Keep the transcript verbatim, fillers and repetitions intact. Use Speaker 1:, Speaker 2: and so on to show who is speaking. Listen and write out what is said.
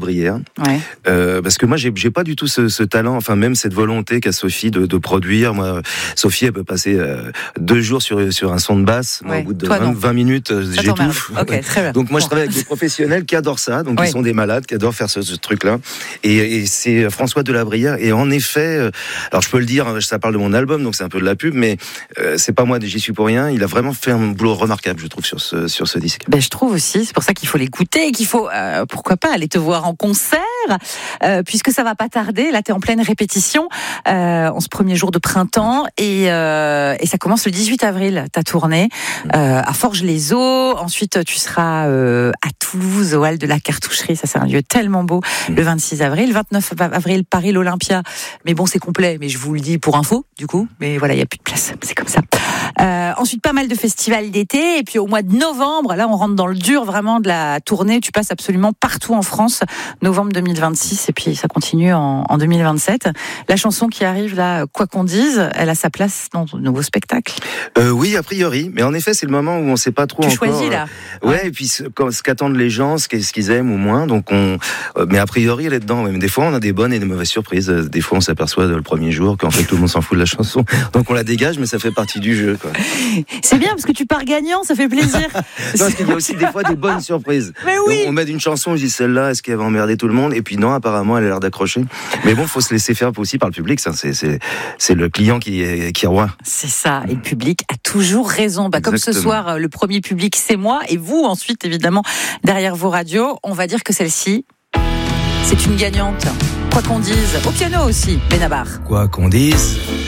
Speaker 1: Brière.
Speaker 2: Ouais.
Speaker 1: Euh, parce que moi, j'ai, j'ai pas du tout ce, ce talent, enfin même cette volonté qu'a Sophie de, de produire. Moi, Sophie, elle peut passer euh, deux jours sur sur un son de basse. Moi,
Speaker 2: ouais.
Speaker 1: au bout de
Speaker 2: Toi,
Speaker 1: vingt, vingt minutes, euh,
Speaker 2: ça
Speaker 1: j'étouffe.
Speaker 2: Ok, très bien.
Speaker 1: Donc moi,
Speaker 2: bon.
Speaker 1: je travaille avec des professionnels qui adorent ça, donc
Speaker 2: oui.
Speaker 1: ils sont des malades, qui adorent faire ce, ce truc-là. Et, et c'est François Delabrière. Et en effet, euh, alors je peux le dire, ça parle de mon album, donc c'est un peu de la pub, mais euh, c'est pas moi, j'y suis pour rien. Il a vraiment fait un boulot remarquable, je trouve, sur ce sur ce disque.
Speaker 2: Ben, je trouve aussi, c'est pour ça qu'il faut l'écouter et qu'il faut, euh, pourquoi pas, aller te voir en concert, euh, puisque ça va pas tarder. Là, t'es en pleine répétition, euh, en ce premier jour de printemps, et, euh, et ça commence le dix-huit avril, ta tournée, euh, à Forges-les-Eaux. Ensuite, tu seras euh, à Toulouse, au Hall de la Cartoucherie. Ça, c'est un lieu tellement beau. Le vingt-six avril, vingt-neuf avril, Paris, l'Olympia. Mais bon, c'est complet, mais je vous le dis pour info, du coup. Mais voilà, il y a plus de place. C'est comme ça. Euh, ensuite, pas mal de festivals d'été, et puis au mois de novembre, là, on rentre dans le dur vraiment de la tournée. Tu passes absolument partout en France, novembre deux mille vingt-six, et puis ça continue en, en deux mille vingt-sept. La chanson qui arrive là, quoi qu'on dise, elle a sa place dans ton nouveau spectacle.
Speaker 1: Euh, oui, a priori, mais en effet, c'est le moment où on ne sait pas trop
Speaker 2: tu
Speaker 1: encore.
Speaker 2: Tu choisis là.
Speaker 1: Euh, ouais, ouais, et puis ce, ce qu'attendent les gens, ce qu'ils aiment ou moins. Donc on, euh, mais a priori, elle est dedans. Ouais. Mais des fois, on a des bonnes et des mauvaises surprises. Des fois, on s'aperçoit le premier jour qu'en fait tout le monde s'en fout de la chanson. Donc on la dégage, mais ça fait partie du jeu, quoi.
Speaker 2: C'est bien parce que tu pars gagnant, ça fait plaisir.
Speaker 1: Non, parce qu'il y a aussi des fois des bonnes surprises.
Speaker 2: Mais oui.
Speaker 1: Donc, on met une chanson, je dis celle-là, est-ce qu'elle va emmerder tout le monde? Et puis non, apparemment, elle a l'air d'accrocher. Mais bon, il faut se laisser faire aussi par le public. Ça, c'est, c'est, c'est le client qui est, qui est roi.
Speaker 2: C'est ça. Et le public a toujours raison. Bah, comme ce soir, le premier public, c'est moi. Et vous, ensuite, évidemment, derrière vos radios, on va dire que celle-ci, c'est une gagnante. Quoi qu'on dise. Au piano aussi, Benabar.
Speaker 1: Quoi qu'on dise.